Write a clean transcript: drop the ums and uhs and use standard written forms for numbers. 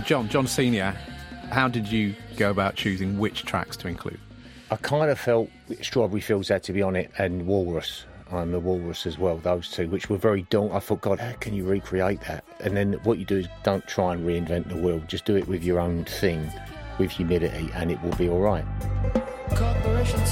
John Senior, how did you go about choosing which tracks to include? I kind of felt Strawberry Fields had to be on it, and Walrus. I'm the Walrus as well, those two, which were very daunting. I thought, God, how can you recreate that? And then what you do is don't try and reinvent the wheel. Just do it with your own thing, with humility, and it will be all right.